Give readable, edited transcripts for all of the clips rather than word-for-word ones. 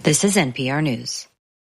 This is NPR News.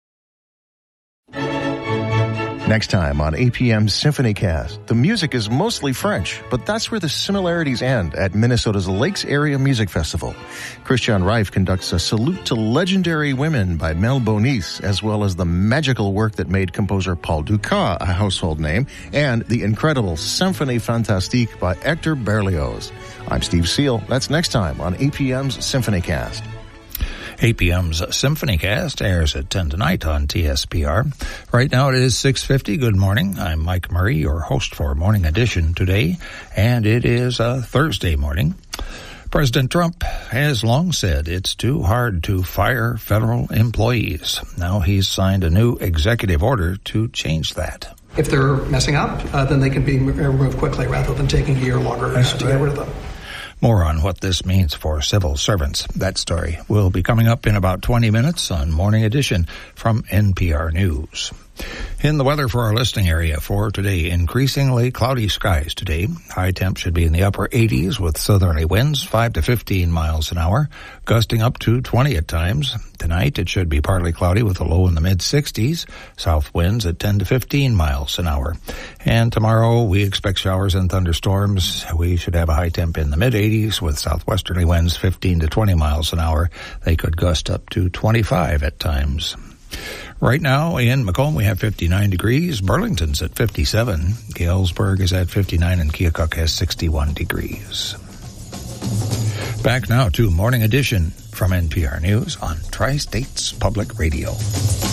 Next time on APM's SymphonyCast, the music is mostly French, but that's where the similarities end at Minnesota's Lakes Area Music Festival. Christian Reif conducts a salute to legendary women by Mel Bonis, as well as the magical work that made composer Paul Dukas a household name, and the incredible Symphonie Fantastique by Hector Berlioz. I'm Steve Seal. That's next time on APM's SymphonyCast. APM's SymphonyCast airs at 10 tonight on TSPR. Right now it is 6:50. Good morning. I'm Mike Murray, your host for Morning Edition today, and it is a Thursday morning. President Trump has long said it's too hard to fire federal employees. Now he's signed a new executive order to change that. If they're messing up, then they can be removed quickly rather than taking a year longer to get rid of them. More on what this means for civil servants. That story will be coming up in about 20 minutes on Morning Edition from NPR News. In the weather for our listening area for today, increasingly cloudy skies today. High temp should be in the upper 80s with southerly winds 5 to 15 miles an hour, gusting up to 20 at times. Tonight it should be partly cloudy with a low in the mid-60s, south winds at 10 to 15 miles an hour. And tomorrow we expect showers and thunderstorms. We should have a high temp in the mid-80s with southwesterly winds 15 to 20 miles an hour. They could gust up to 25 at times. Right now in Macomb we have 59 degrees, Burlington's at 57, Galesburg is at 59, and Keokuk has 61 degrees. Back now to Morning Edition from NPR News on Tri-States Public Radio.